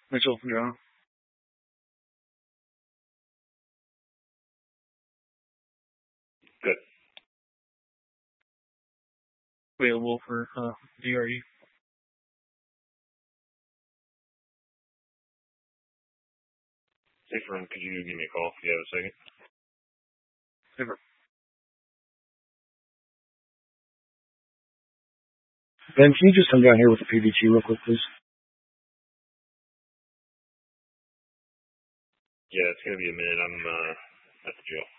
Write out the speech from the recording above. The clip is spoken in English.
Mitchell, John. Good. Available for DRE. Hey, friend, could you give me a call if you have a second? Super. Ben, can you just come down here with the PVT real quick, please? Yeah, it's going to be a minute. I'm at the jail.